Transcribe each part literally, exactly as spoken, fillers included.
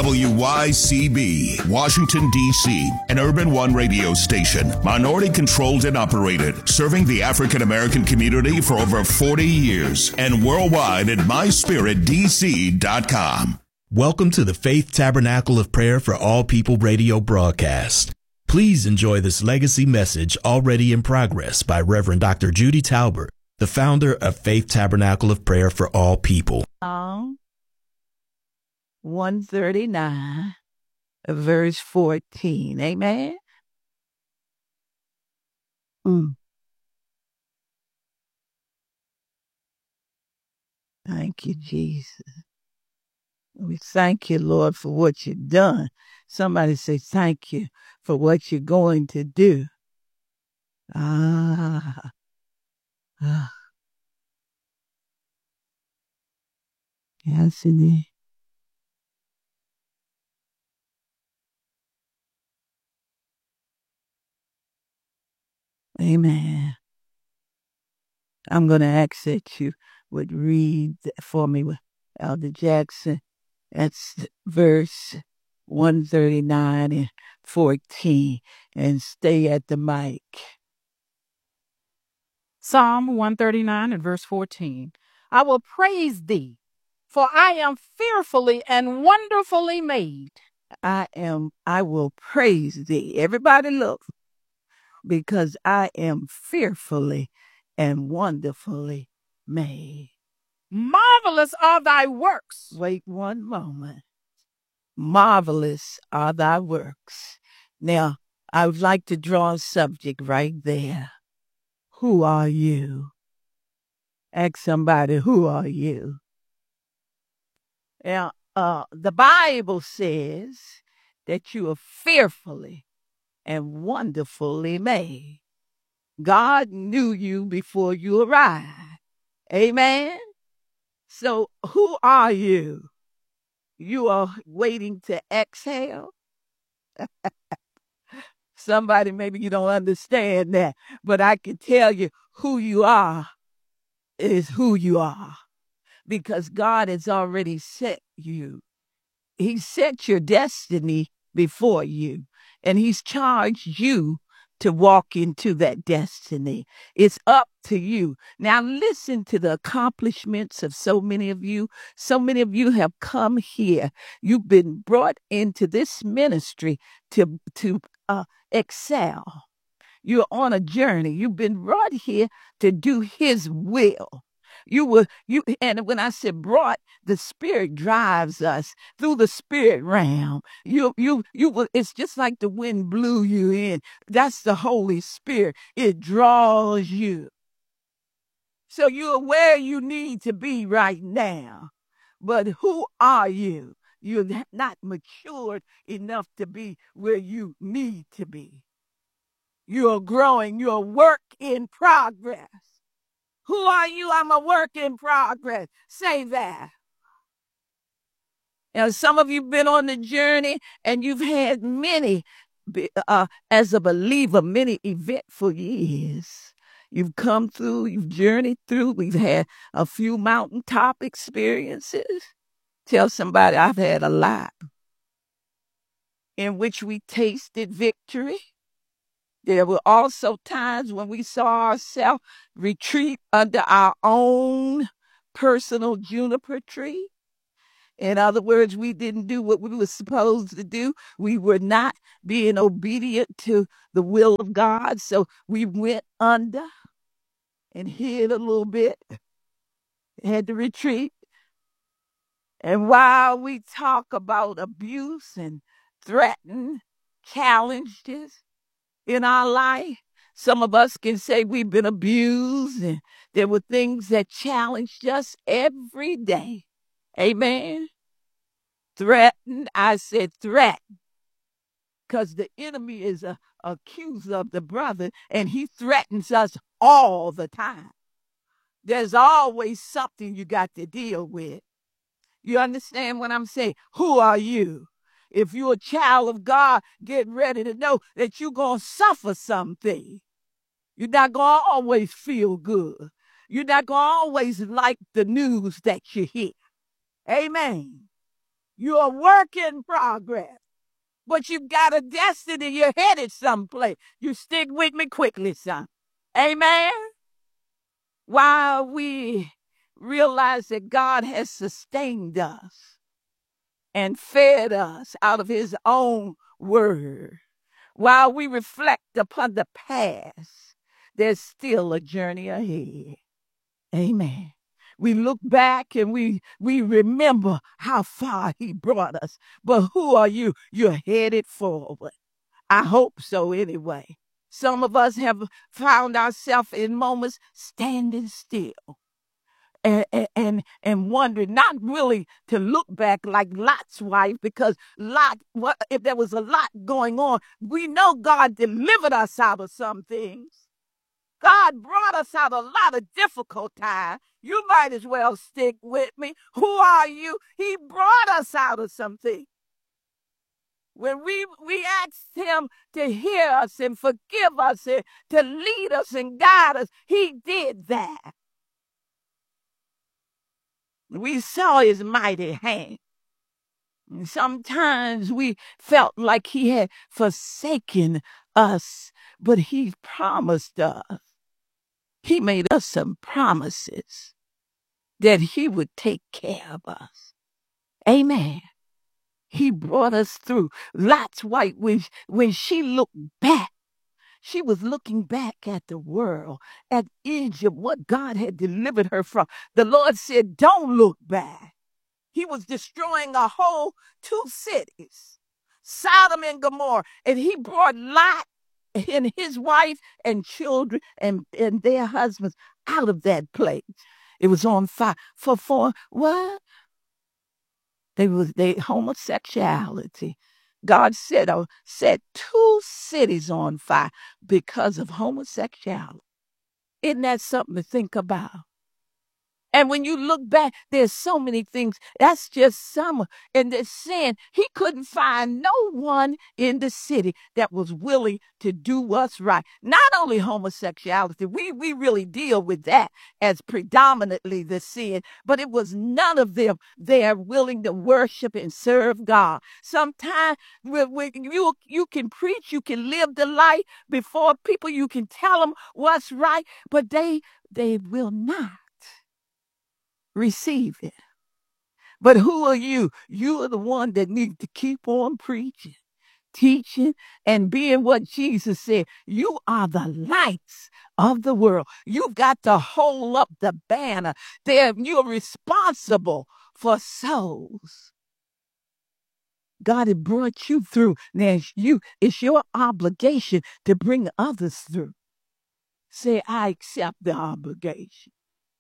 W Y C B, Washington, D C, an Urban One radio station, minority-controlled and operated, serving the African-American community for over forty years, and worldwide at my spirit d c dot com. Welcome to the Faith Tabernacle of Prayer for All People radio broadcast. Please enjoy this legacy message already in progress by Reverend Doctor Judy Talbert, the founder of Faith Tabernacle of Prayer for All People. Psalm one thirty-nine, verse fourteen. Amen. Mm. Thank you, Jesus. We thank you, Lord, for what you've done. Somebody say thank you for what you're going to do. Ah. ah. Yes, indeed. Amen. I'm going to ask that you would read for me with Elder Jackson. That's verse one thirty-nine and fourteen. And stay at the mic. Psalm one thirty-nine and verse fourteen. I will praise thee, for I am fearfully and wonderfully made. I am, I will praise thee. Everybody look. Because I am fearfully and wonderfully made. Marvelous are thy works. Wait one moment. Marvelous are thy works. Now, I would like to draw a subject right there. Who are you? Ask somebody, who are you? Now, uh, the Bible says that you are fearfully and wonderfully made. God knew you before you arrived. Amen? So who are you? You are waiting to exhale? Somebody, maybe you don't understand that, but I can tell you who you are is who you are, because God has already set you. He set your destiny before you, and he's charged you to walk into that destiny. It's up to you. Now listen to the accomplishments of so many of you. So many of you have come here. You've been brought into this ministry to, to uh, excel. You're on a journey. You've been brought here to do his will. You were, you, and when I said brought, the Spirit drives us through the spirit realm. You, you, you will, it's just like the wind blew you in. That's the Holy Spirit. It draws you. So you're where you need to be right now. But who are you? You're not matured enough to be where you need to be. You're growing. You're a work in progress. Who are you? I'm a work in progress. Say that. Now, some of you have been on the journey and you've had many, uh, as a believer, many eventful years. You've come through, you've journeyed through. We've had a few mountaintop experiences. Tell somebody, I've had a lot in which we tasted victory. There were also times when we saw ourselves retreat under our own personal juniper tree. In other words, we didn't do what we were supposed to do. We were not being obedient to the will of God. So we went under and hid a little bit, had to retreat. And while we talk about abuse and threaten challenges in our life, some of us can say we've been abused, and there were things that challenged us every day. Amen. Threatened. I said threatened. Because the enemy is a accuser of the brother, and he threatens us all the time. There's always something you got to deal with. You understand what I'm saying? Who are you? If you're a child of God, get ready to know that you're going to suffer something. You're not going to always feel good. You're not going to always like the news that you hear. Amen. You're a work in progress. But you've got a destiny. You're headed someplace. You stick with me quickly, son. Amen. While we realize that God has sustained us and fed us out of his own word, while we reflect upon the past, there's still a journey ahead. Amen. We look back and we we remember how far he brought us. But who are you? You're headed forward. I hope so anyway. Some of us have found ourselves in moments standing still and, and, and wondering, not really to look back like Lot's wife, because Lot, what, if there was a lot going on, we know God delivered us out of some things. God brought us out a lot of difficult times. You might as well stick with me. Who are you? He brought us out of something. When we, we asked him to hear us and forgive us and to lead us and guide us, he did that. We saw his mighty hand. And sometimes we felt like he had forsaken us, but he promised us. He made us some promises that he would take care of us. Amen. He brought us through. Lot's wife, when, when she looked back, she was looking back at the world, at Egypt, what God had delivered her from. The Lord said, don't look back. He was destroying a whole two cities, Sodom and Gomorrah. And he brought Lot and his wife and children and, and their husbands out of that place. It was on fire for, for what? They was they homosexuality. God said, uh, set two cities on fire because of homosexuality. Isn't that something to think about? And when you look back, there's so many things. That's just some. And the sin, he couldn't find no one in the city that was willing to do what's right. Not only homosexuality, we, we really deal with that as predominantly the sin, but it was none of them there willing to worship and serve God. Sometimes when you, you can preach, you can live the life before people, you can tell them what's right, but they, they will not receive it. But who are you? You are the one that needs to keep on preaching, teaching, and being what Jesus said. You are the lights of the world. You've got to hold up the banner there. You're responsible for souls. God had brought you through. Now it's you, it's your obligation to bring others through. Say, I accept the obligation.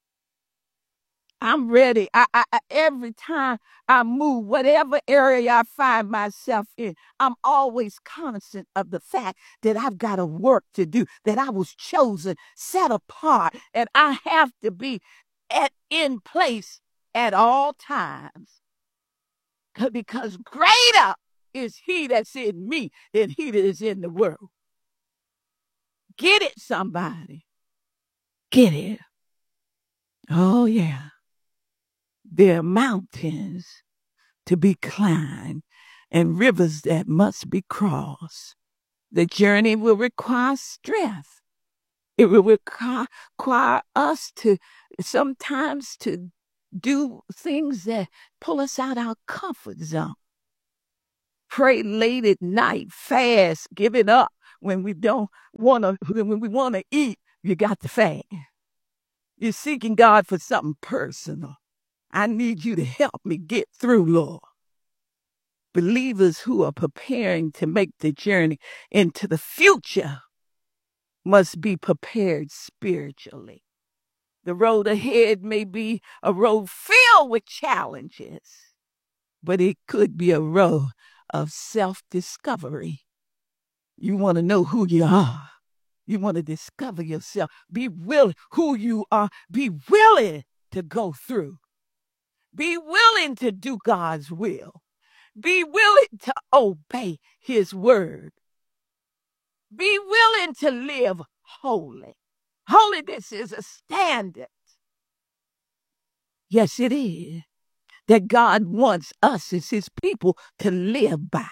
I'm ready. I, I, I, every time I move, whatever area I find myself in, I'm always conscious of the fact that I've got a work to do, that I was chosen, set apart, and I have to be at in place at all times. Because greater is he that's in me than he that is in the world. Get it, somebody. Get it. Oh, yeah. There are mountains to be climbed and rivers that must be crossed. The journey will require strength. It will require, require us to sometimes to do things that pull us out our comfort zone. Pray late at night, fast, give it up when we don't want to, when we want to eat, you got to fast. You're seeking God for something personal. I need you to help me get through, Lord. Believers who are preparing to make the journey into the future must be prepared spiritually. The road ahead may be a road filled with challenges, but it could be a road of self-discovery. You want to know who you are. You want to discover yourself. Be willing who you are. Be willing to go through. Be willing to do God's will. Be willing to obey his word. Be willing to live holy. Holiness is a standard. Yes, it is. that God wants us as his people to live by.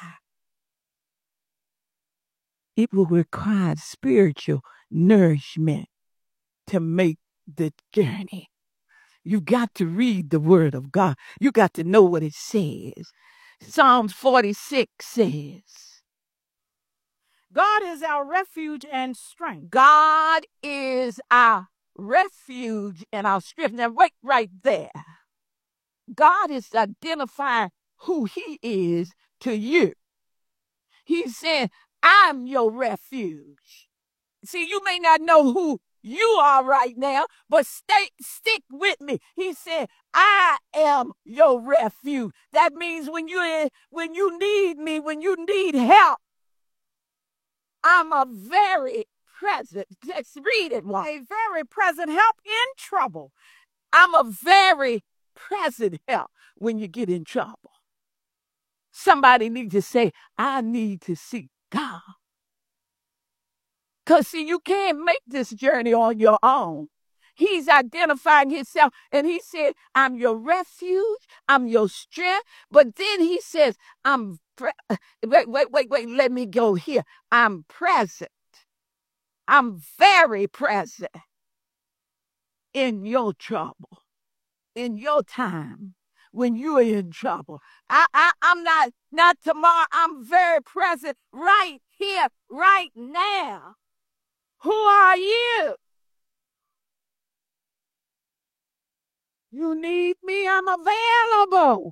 It will require spiritual nourishment to make the journey. You got to read the word of God. You got to know what it says. Psalms forty-six says, God is our refuge and strength. God is our refuge and our strength. Now, wait right there. God is identifying who he is to you. He's saying, I'm your refuge. See, you may not know who you are right now, but stay, stick with me. He said, I am your refuge. That means when you when you need me, when you need help, I'm a very present. Let's read it one. A very present help in trouble. I'm a very present help when you get in trouble. Somebody needs to say, I need to seek God. Because, see, you can't make this journey on your own. He's identifying himself, and he said, I'm your refuge, I'm your strength. But then he says, I'm, pre- wait, wait, wait, wait, let me go here. I'm present. I'm very present in your trouble, in your time, when you're in trouble. I, I, I'm not, not tomorrow. I'm very present right here, right now. Who are you? You need me, I'm available.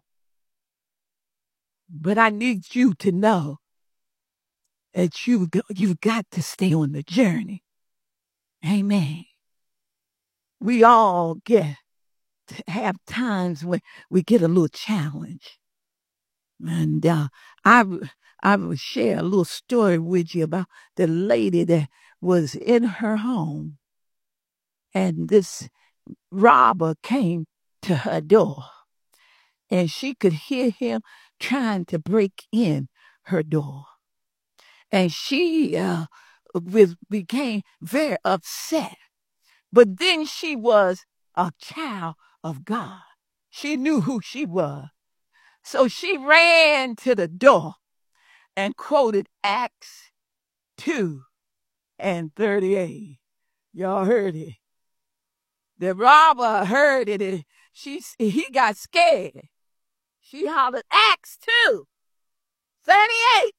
But I need you to know that you, you've got to stay on the journey. Amen. We all get to have times when we get a little challenge. And uh, I, I will share a little story with you about the lady that was in her home. And this robber came to her door. And she could hear him trying to break in her door. And she uh, was, became very upset. But then she was a child of God. She knew who she was. So she ran to the door and quoted Acts two and thirty-eight. Y'all heard it. The robber heard it, and she, he got scared. She hollered, Acts two, thirty-eight.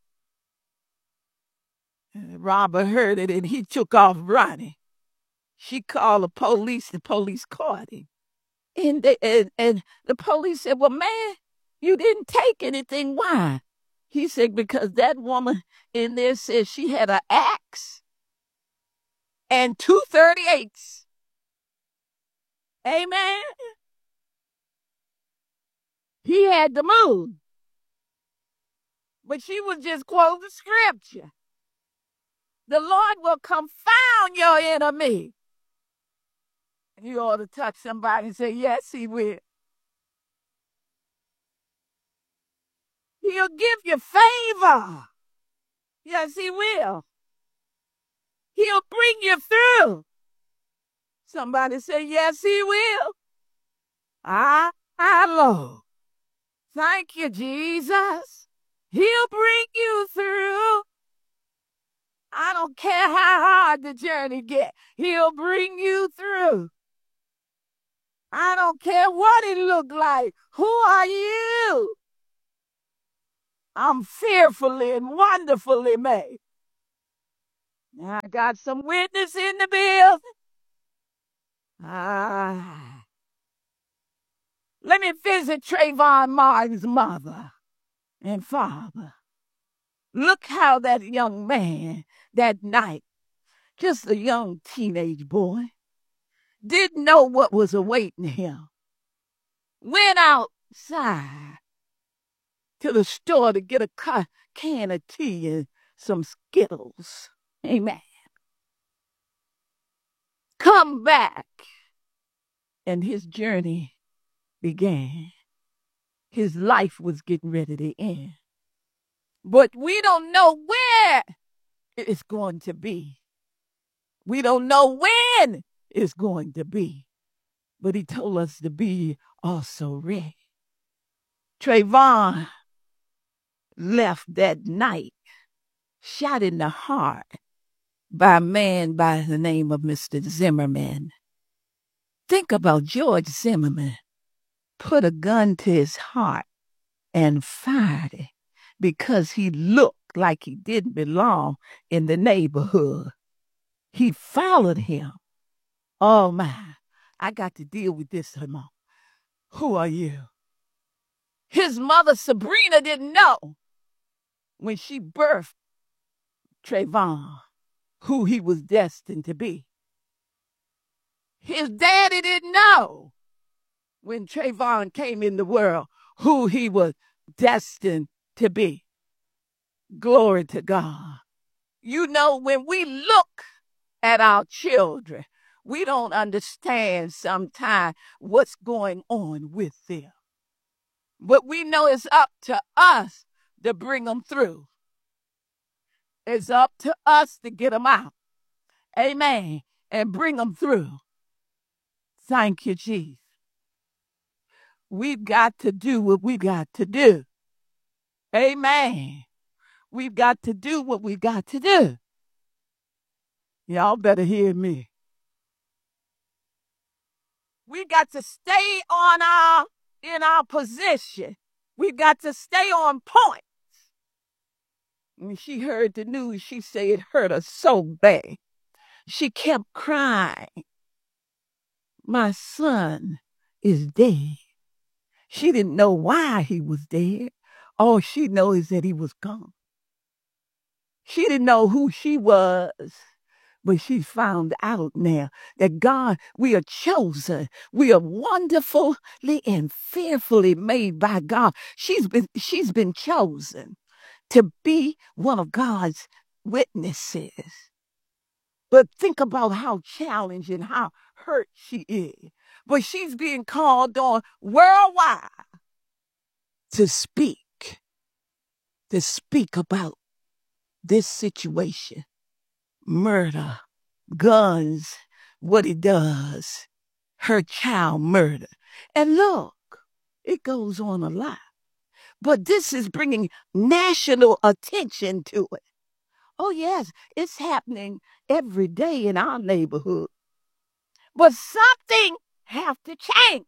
And the robber heard it, and he took off running. She called the police. The police caught him. And, they, and, and the police said, well, man, you didn't take anything. Why? He said, because that woman in there said she had an axe and two thirty-eights. Amen. He had to move. But she was just quoting the scripture. The Lord will confound your enemy. You ought to touch somebody and say, yes, he will. He'll give you favor. Yes, he will. He'll bring you through. Somebody say, yes, he will. Ah, ah, Lord. Thank you, Jesus. He'll bring you through. I don't care how hard the journey gets. He'll bring you through. I don't care what it look like. Who are you? I'm fearfully and wonderfully made. Now I got some witness in the building. Ah. Let me visit Trayvon Martin's mother and father. Look how that young man that night, just a young teenage boy, didn't know what was awaiting him. Went outside to the store to get a ca- can of tea and some Skittles. Amen. Come back. And his journey began. His life was getting ready to end. But we don't know where it's going to be. We don't know when it's going to be. But he told us to be also ready. Trayvon left that night shot in the heart by a man by the name of Mister Zimmerman. Think about George Zimmerman. Put a gun to his heart and fired it because he looked like he didn't belong in the neighborhood. He followed him. Oh, my. I got to deal with this, Mom. Who are you? His mother, Sabrina, didn't know when she birthed Trayvon who he was destined to be. His daddy didn't know when Trayvon came in the world who he was destined to be. Glory to God. You know, when we look at our children, we don't understand sometimes what's going on with them. But we know it's up to us to bring them through. It's up to us to get them out. Amen. And bring them through. Thank you, Jesus. We've got to do what we got to do. Amen. We've got to do what we got to do. Y'all better hear me. We got to stay on our, in our position. We've got to stay on point. When she heard the news, she said it hurt her so bad. She kept crying. My son is dead. She didn't know why he was dead. All she knows is that he was gone. She didn't know who she was, but she found out now that God, we are chosen. We are wonderfully and fearfully made by God. She's been, she's been chosen to be one of God's witnesses. But think about how challenging, how hurt she is. But she's being called on worldwide to speak, to speak about this situation, murder, guns, what it does, her child murder. And look, it goes on a lot. But this is bringing national attention to it. Oh, yes, it's happening every day in our neighborhood. But something has to change.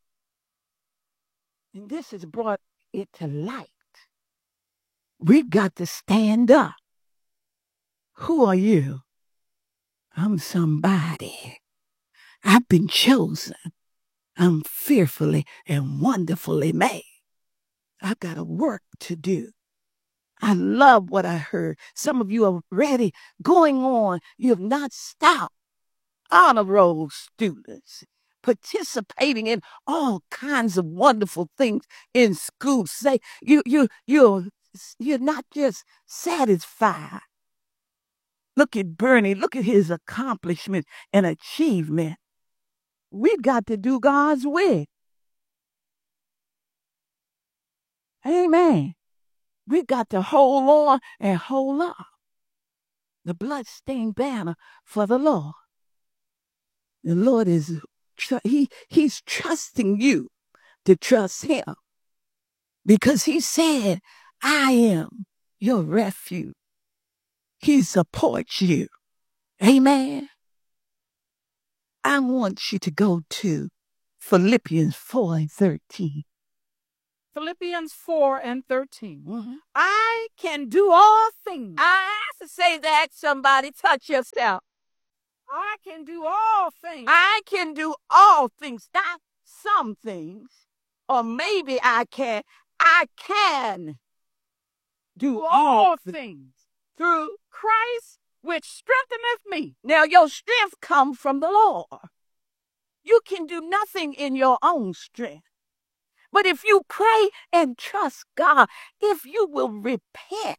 And this has brought it to light. We've got to stand up. Who are you? I'm somebody. I've been chosen. I'm fearfully and wonderfully made. I've got a work to do. I love what I heard. Some of you are already going on. You have not stopped. Honor roll students participating in all kinds of wonderful things in school. Say you you you you're not just satisfied. Look at Bernie. Look at his accomplishment and achievement. We've got to do God's will. Amen. We've got to hold on and hold up the bloodstained banner for the Lord. The Lord is, he, he's trusting you to trust him because he said, I am your refuge. He supports you. Amen. I want you to go to Philippians four and thirteen. Philippians four and thirteen. Mm-hmm. I can do all things. I have to say that. Somebody touch yourself. I can do all things. I can do all things, not some things. Or maybe I can. I can do all, all th- things through Christ, which strengtheneth me. Now, your strength comes from the Lord. You can do nothing in your own strength. But if you pray and trust God, if you will repent,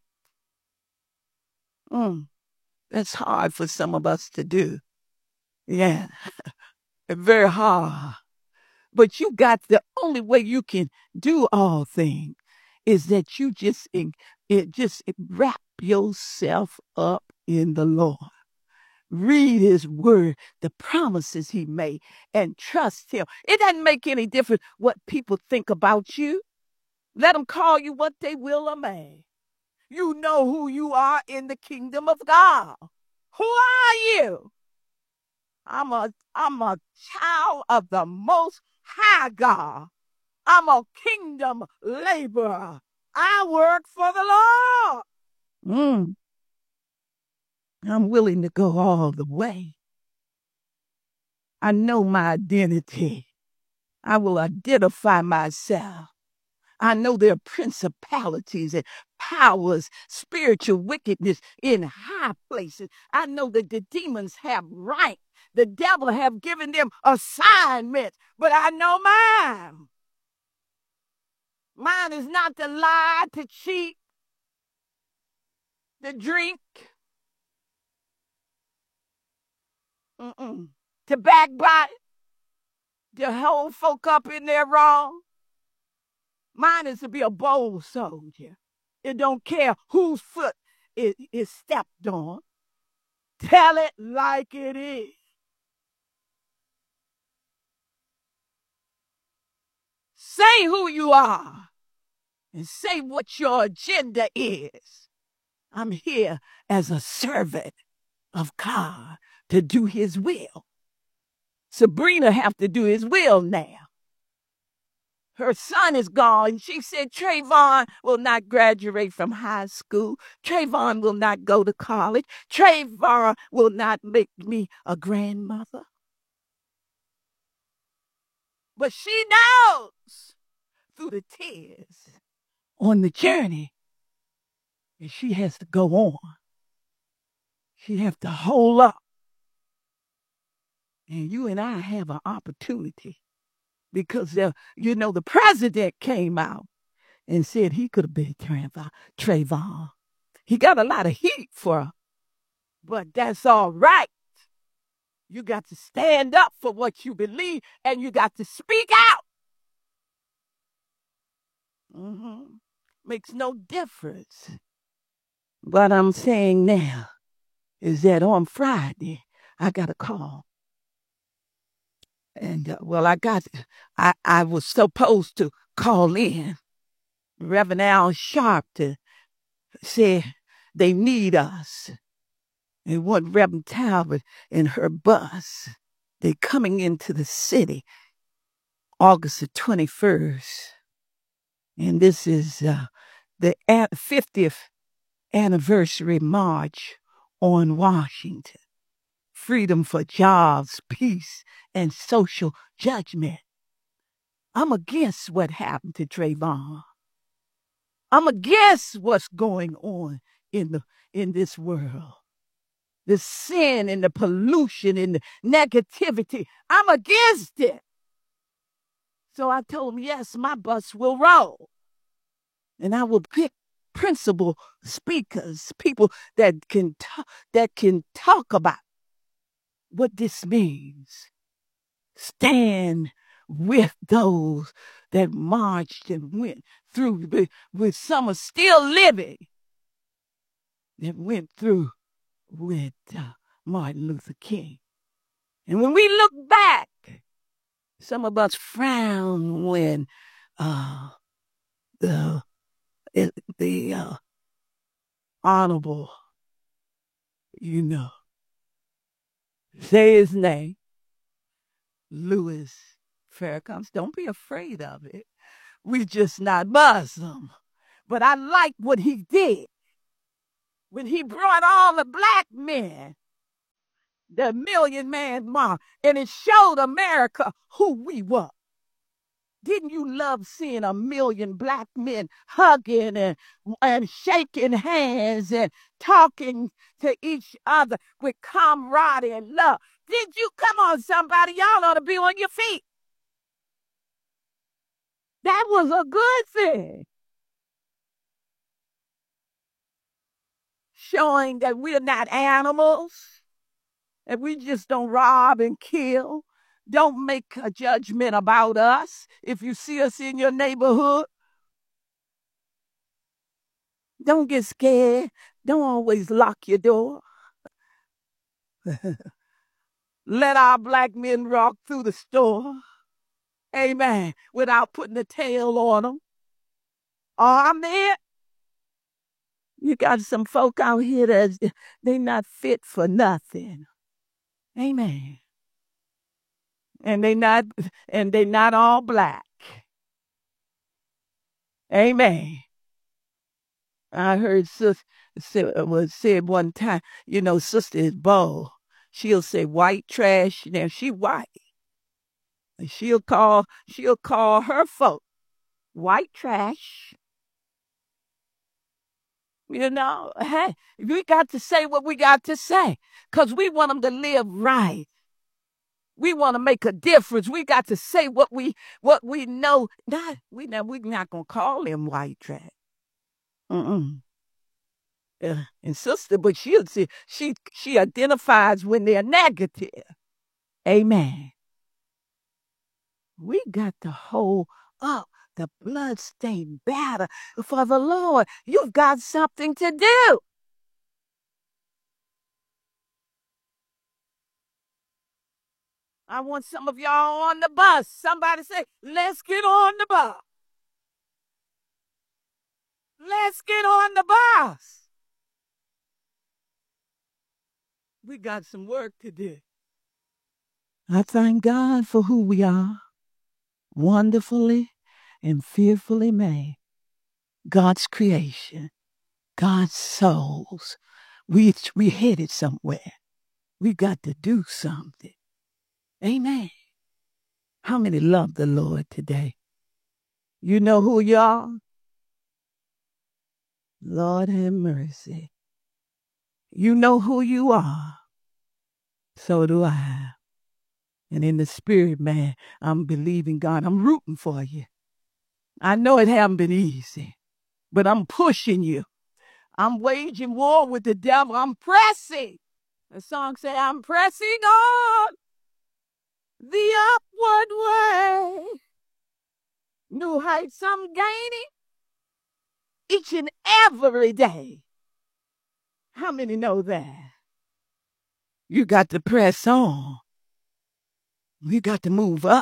mm, that's hard for some of us to do. Yeah, very hard. But you got, the only way you can do all things is that you just, it, it just wrap yourself up in the Lord. Read his word, the promises he made, and trust him. It doesn't make any difference what people think about you. Let them call you what they will or may. You know who you are in the kingdom of God. Who are you? I'm a, I'm a child of the Most High God. I'm a kingdom laborer. I work for the Lord. Mm. I'm willing to go all the way. I know my identity. I will identify myself. I know there are principalities and powers, spiritual wickedness in high places. I know that the demons have rank. The devil have given them assignments, but I know mine. Mine is not to lie, to cheat, to drink, mm-mm, to backbite, to hold folk up in their wrong. Mine is to be a bold soldier. It don't care whose foot is, is stepped on. Tell it like it is. Say who you are and say what your agenda is. I'm here as a servant of God to do his will. Sabrina have to do his will now. Her son is gone. She said Trayvon will not graduate from high school. Trayvon will not go to college. Trayvon will not make me a grandmother. But she knows through the tears on the journey that she has to go on. She has to hold up. And you and I have an opportunity because, the, you know, the president came out and said he could have been Trayvon. Trayvon. He got a lot of heat for her, but that's all right. You got to stand up for what you believe, and you got to speak out. Mm-hmm. Makes no difference. What I'm saying now is that on Friday, I got a call. And, uh, well, I got, I, I was supposed to call in Reverend Al Sharpton said they need us. They want Reverend Talbot in her bus. They're coming into the city August the twenty-first. And this is uh, the fiftieth anniversary march on Washington. Freedom for jobs, peace, and social judgment. I'm against what happened to Trayvon. I'm against what's going on in the in this world. The sin and the pollution and the negativity. I'm against it. So I told him, yes, my bus will roll. And I will pick principal speakers, people that can t- that can talk about what this means. Stand with those that marched and went through, with, with some are still living, that went through with uh, Martin Luther King. And when we look back, some of us frown when uh, the the uh, honorable, you know, say his name, Louis Farrakhan. Don't be afraid of it. We're just not Muslim. But I like what he did when he brought all the black men, the Million Man March, and it showed America who we were. Didn't you love seeing a million black men hugging and, and shaking hands and talking to each other with camaraderie and love? Did you? Come on, somebody. Y'all ought to be on your feet. That was a good thing. Showing that we're not animals, and we just don't rob and kill. Don't make a judgment about us if you see us in your neighborhood. Don't get scared. Don't always lock your door. Let our black men walk through the store. Amen. Without putting a tail on them. Amen. You got some folk out here that they not fit for nothing. Amen. And they not and they not all black. Amen. I heard sister say, was said one time, you know, sister is bold. She'll say white trash. Now she white. And she'll call she'll call her folk white trash. You know, hey, we got to say what we got to say because we want them to live right. We want to make a difference. We got to say what we what we know. Not we now we're not gonna call them white trash. Mm-mm. Uh, and sister, but she'll see she she identifies when they're negative. Amen. We got to hold up the bloodstained banner for the Lord. You've got something to do. I want some of y'all on the bus. Somebody say, let's get on the bus. Let's get on the bus. We got some work to do. I thank God for who we are. Wonderfully and fearfully made. God's creation. God's souls. We, we headed somewhere. We got to do something. Amen. How many love the Lord today? You know who you are? Lord have mercy. You know who you are. So do I. And in the spirit, man, I'm believing God. I'm rooting for you. I know it hasn't been easy, but I'm pushing you. I'm waging war with the devil. I'm pressing. The song says, I'm pressing on the upward way. New heights I'm gaining each and every day. How many know that? You got to press on. You got to move up.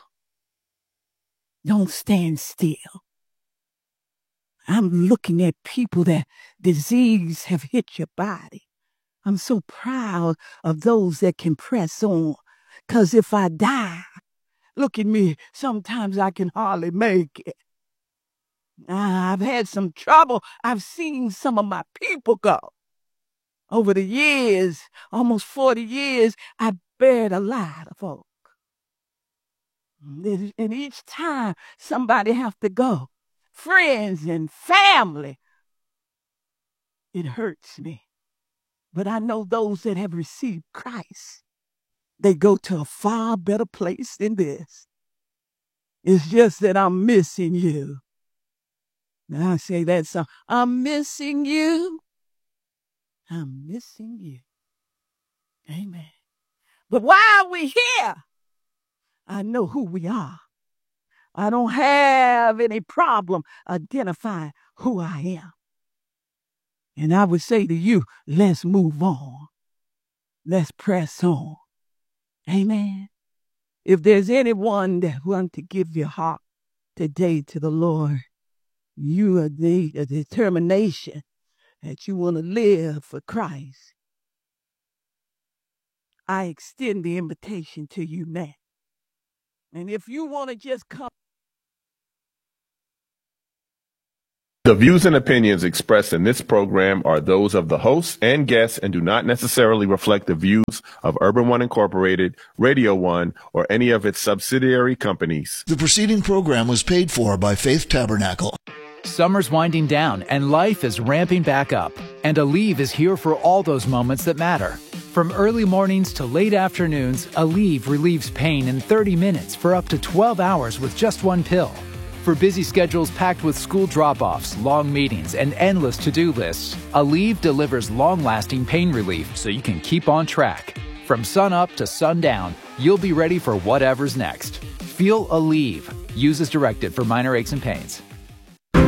Don't stand still. I'm looking at people that disease have hit your body. I'm so proud of those that can press on. Because if I die, look at me, sometimes I can hardly make it. I've had some trouble. I've seen some of my people go. Over the years, almost forty years, I buried a lot of folk. And each time somebody have to go, friends and family, it hurts me. But I know those that have received Christ, they go to a far better place than this. It's just that I'm missing you. Now I say that song, I'm missing you. I'm missing you. Amen. But while we're here, I know who we are. I don't have any problem identifying who I am. And I would say to you, let's move on. Let's press on. Amen. If there's anyone that wants to give your heart today to the Lord, you are the a determination that you want to live for Christ. I extend the invitation to you now. And if you want to just come. The views and opinions expressed in this program are those of the hosts and guests and do not necessarily reflect the views of Urban One Incorporated, Radio One, or any of its subsidiary companies. The preceding program was paid for by Faith Tabernacle. Summer's winding down and life is ramping back up. And Aleve is here for all those moments that matter. From early mornings to late afternoons, Aleve relieves pain in thirty minutes for up to twelve hours with just one pill. For busy schedules packed with school drop-offs, long meetings, and endless to-do lists, Aleve delivers long-lasting pain relief so you can keep on track. From sun up to sundown, you'll be ready for whatever's next. Feel Aleve. Use as directed for minor aches and pains.